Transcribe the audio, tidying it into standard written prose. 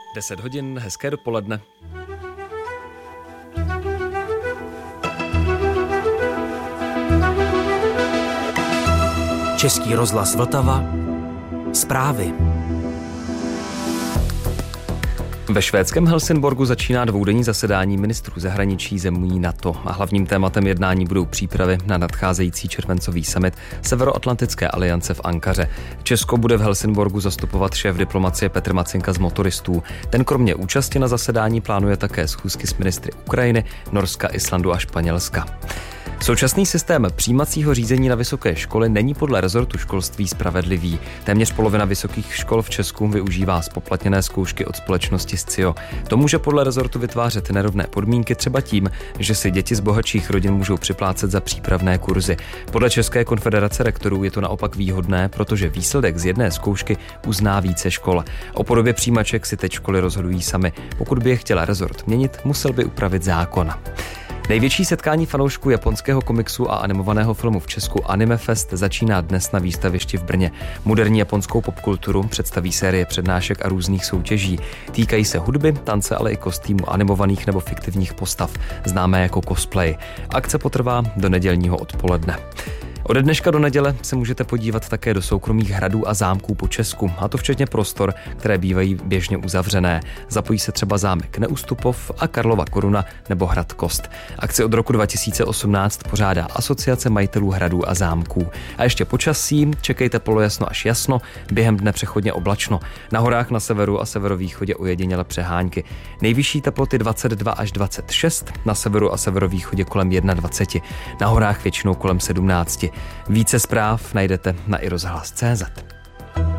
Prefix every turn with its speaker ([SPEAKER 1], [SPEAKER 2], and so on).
[SPEAKER 1] 10 hodin, hezké dopoledne.
[SPEAKER 2] Český rozhlas Vltava. Zprávy.
[SPEAKER 1] Ve švédském Helsingborgu začíná dvoudenní zasedání ministrů zahraničí zemí NATO a hlavním tématem jednání budou přípravy na nadcházející červencový summit Severoatlantické aliance v Ankaře. Česko bude v Helsingborgu zastupovat šéf diplomacie Petr Macinka z Motoristů. Ten kromě účasti na zasedání plánuje také schůzky s ministry Ukrajiny, Norska, Islandu a Španělska. Současný systém přijímacího řízení na vysoké školy není podle rezortu školství spravedlivý. Téměř polovina vysokých škol v Česku využívá zpoplatněné zkoušky od společnosti Scio. To může podle rezortu vytvářet nerovné podmínky třeba tím, že si děti z bohatších rodin můžou připlácet za přípravné kurzy. Podle České konfederace rektorů je to naopak výhodné, protože výsledek z jedné zkoušky uzná více škol. O podobě přijímaček si teď školy rozhodují sami. Pokud by je chtěla rezort měnit, musel by upravit zákon. Největší setkání fanoušků japonského komiksu a animovaného filmu v Česku Anime Fest začíná dnes na výstavišti v Brně. Moderní japonskou popkulturu představí série přednášek a různých soutěží. Týkají se hudby, tance, ale i kostýmů animovaných nebo fiktivních postav, známé jako cosplay. Akce potrvá do nedělního odpoledne. Ode dneška do neděle se můžete podívat také do soukromých hradů a zámků po Česku, a to včetně prostor, které bývají běžně uzavřené. Zapojí se třeba zámek Neustupov a Karlova Koruna nebo hrad Kost. Akci od roku 2018 pořádá Asociace majitelů hradů a zámků. A ještě počasí, čekejte polojasno až jasno, během dne přechodně oblačno. Na horách na severu a severovýchodě ojediněle přehánky. Nejvyšší teploty 22 až 26, na severu a severovýchodě kolem 21, na horách většinou kolem 17. Více zpráv najdete na iRozhlas.cz.